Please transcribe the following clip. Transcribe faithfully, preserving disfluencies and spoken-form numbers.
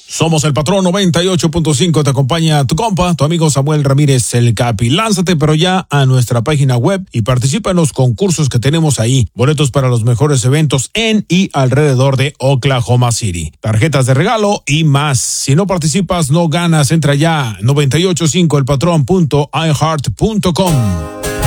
Somos el Patrón noventa y ocho punto cinco, te acompaña tu compa, tu amigo Samuel Ramírez el Capi. Lánzate pero ya a nuestra página web y participa en los concursos que tenemos ahí. Boletos para los mejores eventos en y alrededor de Oklahoma City. Tarjetas de regalo y más. Si no participas, no ganas. Entra ya noventa y ocho punto cinco el patrón punto i heart punto com.